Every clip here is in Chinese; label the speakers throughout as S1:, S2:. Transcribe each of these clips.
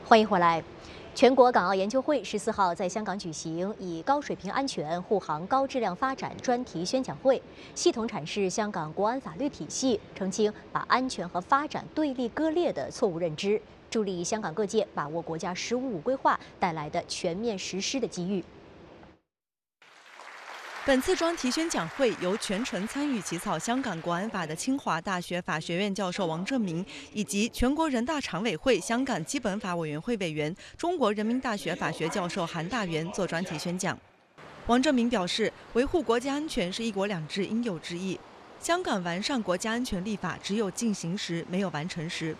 S1: 欢迎回来。全国港澳研究会14号在香港举行以高水平安全护航高质量发展专题宣讲会，系统阐释香港国安法律体系，澄清把安全和发展对立割裂的错误认知，助力香港各界把握国家“十五五”规划带来的全面实施的机遇。
S2: 本次专题宣讲会由全程参与起草香港国安法的清华大学法学院教授王正明，以及全国人大常委会香港基本法委员会委员、中国人民大学法学教授韩大元做专题宣讲。王正明表示，维护国家安全是一国两制应有之义。香港完善国家安全立法只有进行时，没有完成时。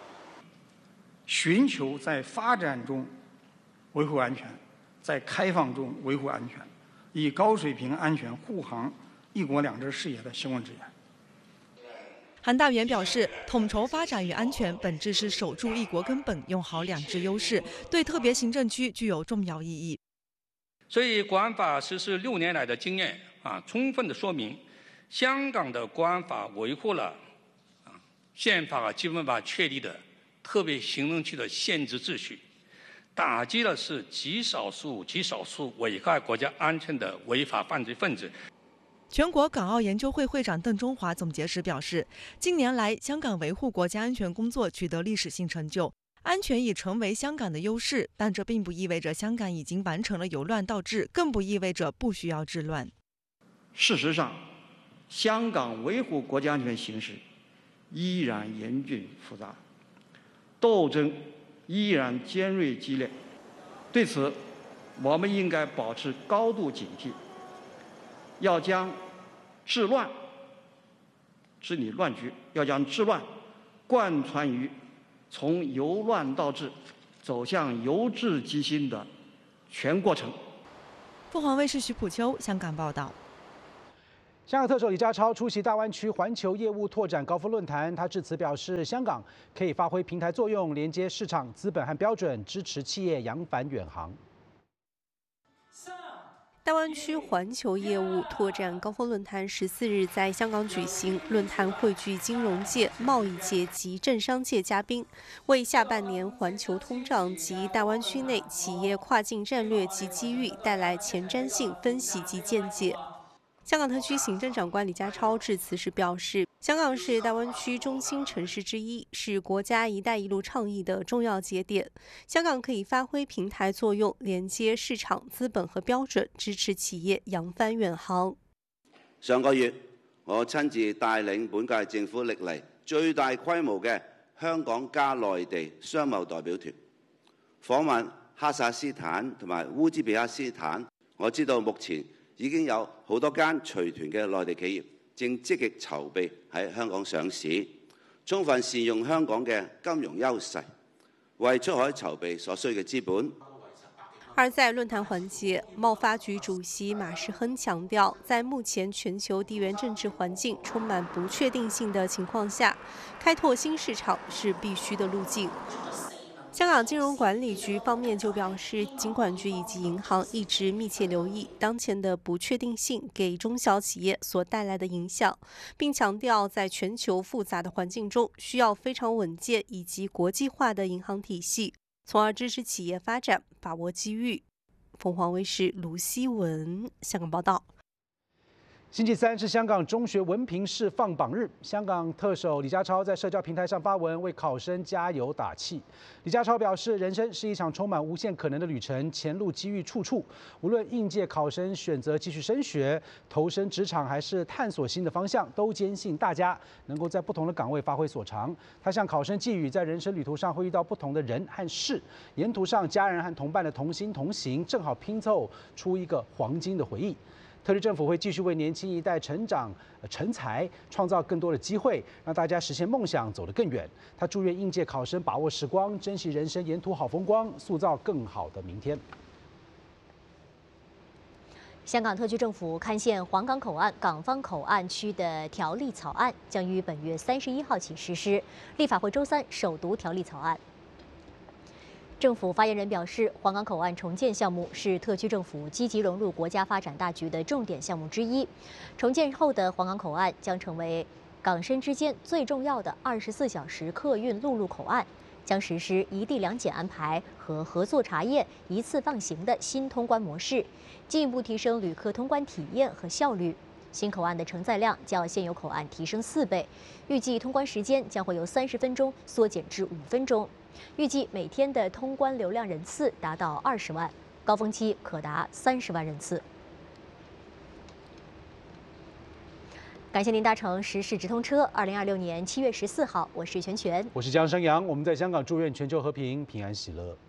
S3: 寻求在发展中维护安全，在开放中维护安全。 以高水平安全护航一国两制事业的行稳致远。
S2: 韩大元表示，统筹发展与安全本质是守住一国根本，用好两制优势，对特别行政区具有重要意义。
S4: 所以，国安法实施6年来的经验充分的说明，香港的国安法维护了宪法和基本法确立的特别行政区的宪制秩序。 打击的是极少数危害国家安全的违法犯罪分子。
S2: 全国港澳研究会会长邓中华总结时表示，近年来香港维护国家安全工作取得历史性成就，安全已成为香港的优势，但这并不意味着香港已经完成了由乱到治，更不意味着不需要治乱。
S5: 事实上，香港维护国家安全形势依然严峻复杂，斗争 依然尖锐激烈，对此，我们应该保持高度警惕，要将治乱治理乱局，要将治乱贯穿于从由乱到治走向由治及兴的全过程。
S2: 凤凰卫视徐普秋香港报道。
S6: 香港特首李家超出席大湾区环球业务拓展高峰论坛，他致辞表示，香港可以发挥平台作用，连接市场、资本和标准，支持企业扬帆远航。
S7: 大湾区环球业务拓展高峰论坛14日在香港举行，论坛汇聚金融界、贸易界及政商界嘉宾，为下半年环球通胀及大湾区内企业跨境战略及机遇带来前瞻性分析及见解。 香港特区行政长官李家超致辞时表示，香港是大湾区中心城市之一，是国家“一带一路”倡议的重要节点。香港可以发挥平台作用，连接市場、資本和標準，支持企業揚帆遠航。
S8: 上個月，我親自帶領本屆政府歷嚟最大規模嘅香港加內地商貿代表團訪問哈薩斯坦同埋烏茲別克斯坦。我知道目前 已經有好多間隨團嘅內地企業正積極籌備喺香港上市，充分善用香港嘅金融優勢，為出海籌備所需嘅資本。
S7: 而在论坛环节，贸发局主席马世亨强调，在目前全球地缘政治环境充满不确定性的情况下，开拓新市场是必须的路径。 香港金融管理局方面就表示，金管局以及银行一直密切留意当前的不确定性给中小企业所带来的影响，并强调在全球复杂的环境中，需要非常稳健以及国际化的银行体系，从而支持企业发展，把握机遇。凤凰卫视卢希文香港报道。
S6: 星期三是香港中学文凭试放榜日，香港特首李家超在社交平台上发文为考生加油打气。李家超表示，人生是一场充满无限可能的旅程，前路机遇处处。无论应届考生选择继续升学、投身职场，还是探索新的方向，都坚信大家能够在不同的岗位发挥所长。他向考生寄语，在人生旅途上会遇到不同的人和事，沿途上家人和同伴的同心同行，正好拼凑出一个黄金的回忆。 特区政府会继续为年轻一代成长、成才创造更多的机会，让大家实现梦想，走得更远。他祝愿应届考生把握时光，珍惜人生沿途好风光，塑造更好的明天。
S1: 香港特区政府勘县皇岗口岸港方口岸区的条例草案将于本月31号起实施，立法会周三首读条例草案。 政府发言人表示，皇岗口岸重建项目是特区政府积极融入国家发展大局的重点项目之一。重建后的皇岗口岸将成为港深之间最重要的24小时客运陆路口岸， 将实施一地两检安排和合作查验、一次放行的新通关模式，进一步提升旅客通关体验和效率。新口岸的承载量较现有口岸提升4倍，预计通关时间将会由30分钟缩减至5分钟。预计每天的通关流量人次达到20万，高峰期可达30万人次。感谢您搭乘时事直通车。2026年7月14号，我是全，
S6: 我是江生阳。我们在香港祝愿全球和平、平安喜乐。